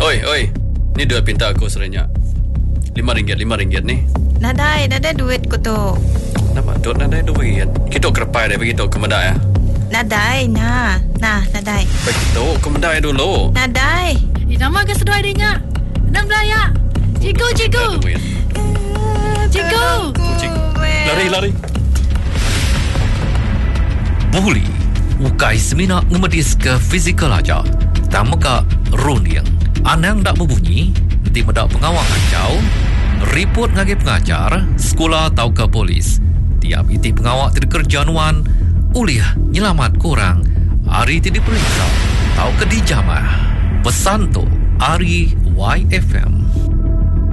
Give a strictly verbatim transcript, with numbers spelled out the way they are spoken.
Oi, oi. Ni duit pinta aku serenyak. Lima ringgit, lima ringgit ni. Nadai, nadai duit ko to. Kenapa? Duk nadai dua ringgit. Kita kerepai dah begitu ke medai ya. Nadai, nah. Nah, nadai. Begitu, ke medai dulu. Nadai. Eh, nama ke sedoi dia? Enam belaya. Cikgu, cikgu. Cikgu. Cikgu. Lari, lari. Buli ukai semina ngemedis ke fizikal aja. Tamaka runiang. Anang dak berbunyi, nanti medak pengawal kacau. Report ngagi pengajar, sekolah atau ke polis. Tiap iti pengawal tidak kerja nuan, uliah nyelamat kurang. Hari tidak diperiksa, atau ke dijamah. Pesan tu, Ari Y F M.